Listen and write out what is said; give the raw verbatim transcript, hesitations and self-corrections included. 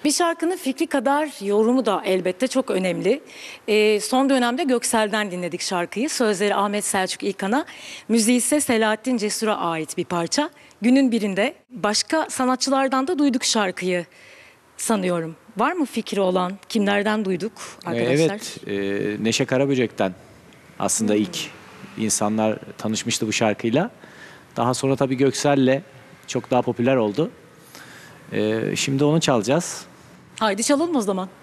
Bir şarkının fikri kadar yorumu da elbette çok önemli. Ee, son dönemde Göksel'den dinledik şarkıyı. Sözleri Ahmet Selçuk İlkan'a, müziği ise Selahattin Cesur'a ait bir parça. Günün birinde başka sanatçılardan da duyduk şarkıyı sanıyorum. Var mı fikri olan? Kimlerden duyduk arkadaşlar? Evet, e, Neşe Karaböcek'ten aslında Hmm. ilk insanlar tanışmıştı bu şarkıyla. Daha sonra tabii Göksel'le çok daha popüler oldu. E, şimdi onu çalacağız. Haydi çalalım o zaman.